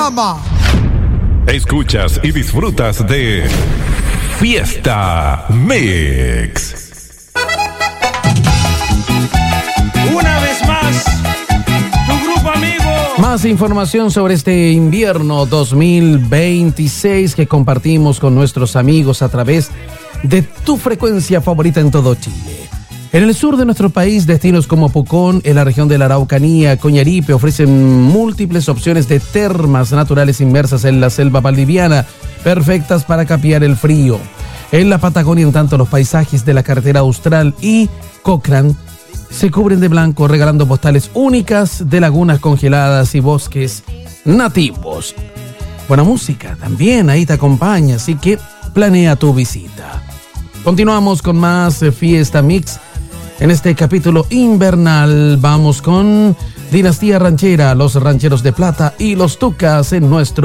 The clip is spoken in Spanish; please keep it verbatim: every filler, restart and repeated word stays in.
llama. Escuchas y disfrutas de Fiesta Mix. Una vez más, tu grupo amigo. Más información sobre este invierno dos mil veintiséis que compartimos con nuestros amigos a través de tu frecuencia favorita en todo Chile. En el sur de nuestro país, destinos como Pucón, en la región de la Araucanía, Coñaripe, ofrecen múltiples opciones de termas naturales inmersas en la selva valdiviana, perfectas para capear el frío. En la Patagonia, en tanto, los paisajes de la carretera Austral y Cochrane se cubren de blanco, regalando postales únicas de lagunas congeladas y bosques nativos. Buena música también ahí te acompaña, así que planea tu visita. Continuamos con más Fiesta Mix. En este capítulo invernal vamos con Dinastía Ranchera, Los Rancheros de Plata y Los Tucas en nuestro